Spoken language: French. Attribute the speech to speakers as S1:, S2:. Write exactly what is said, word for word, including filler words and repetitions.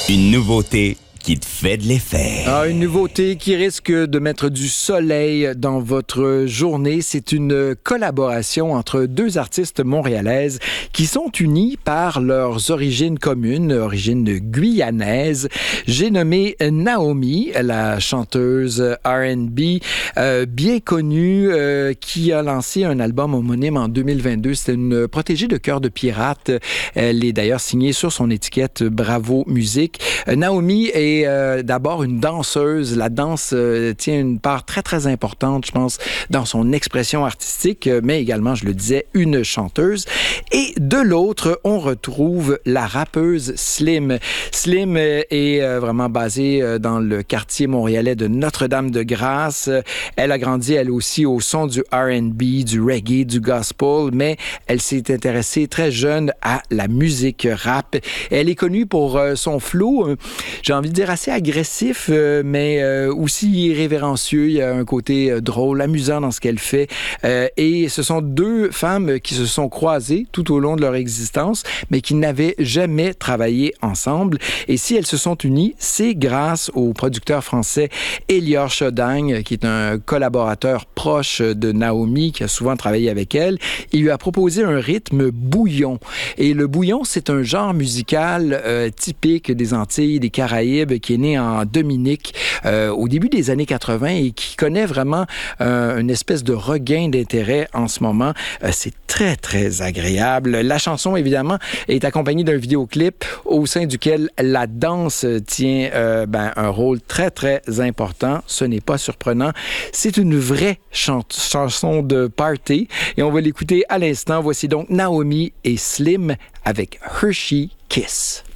S1: Une nouveauté qui te fait de l'effet.
S2: Ah, une nouveauté qui risque de mettre du soleil dans votre journée. C'est une collaboration entre deux artistes montréalaises qui sont unies par leurs origines communes, origines guyanaises. J'ai nommé Naomi, la chanteuse R and B euh, bien connue, euh, qui a lancé un album homonyme en deux mille vingt-deux. C'est une protégée de Cœur de Pirate. Elle est d'ailleurs signée sur son étiquette Bravo Musique. Naomi est Euh, d'abord une danseuse. La danse euh, tient une part très, très importante, je pense, dans son expression artistique, mais également, je le disais, une chanteuse. Et de l'autre, on retrouve la rappeuse Slim. Slim est euh, vraiment basée euh, dans le quartier montréalais de Notre-Dame-de-Grâce. Elle a grandi, elle aussi, au son du R and B, du reggae, du gospel, mais elle s'est intéressée très jeune à la musique rap. Elle est connue pour euh, son flow, euh, j'ai envie de dire assez agressif, euh, mais euh, aussi irrévérencieux. Il y a un côté euh, drôle, amusant dans ce qu'elle fait. Euh, et ce sont deux femmes qui se sont croisées tout au long de leur existence, mais qui n'avaient jamais travaillé ensemble. Et si elles se sont unies, c'est grâce au producteur français Élior Chodagne, qui est un collaborateur proche de Naomi, qui a souvent travaillé avec elle. Il lui a proposé un rythme bouillon. Et le bouillon, c'est un genre musical euh, typique des Antilles, des Caraïbes, qui est né en Dominique euh, au début des années quatre-vingts et qui connaît vraiment euh, une espèce de regain d'intérêt en ce moment. Euh, c'est très, très agréable. La chanson, évidemment, est accompagnée d'un vidéoclip au sein duquel la danse tient euh, ben, un rôle très, très important. Ce n'est pas surprenant. C'est une vraie chant- chanson de party et on va l'écouter à l'instant. Voici donc Naomi et Slim avec Hershey Kiss.